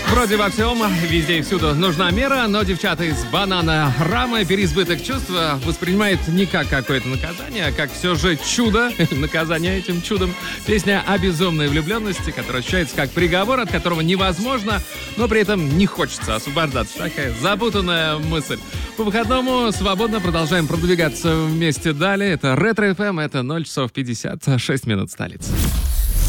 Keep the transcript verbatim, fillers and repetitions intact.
Вроде во всем, везде и всюду нужна мера, но девчата из «Банана Рама» переизбыток чувств воспринимает не как какое-то наказание, а как все же чудо, наказание этим чудом. Песня о безумной влюбленности, которая ощущается как приговор, от которого невозможно, но при этом не хочется освобождаться. Такая запутанная мысль. По выходному свободно продолжаем продвигаться вместе далее. Это Ретро эф эм, это ноль часов пятьдесят шесть минут столицы.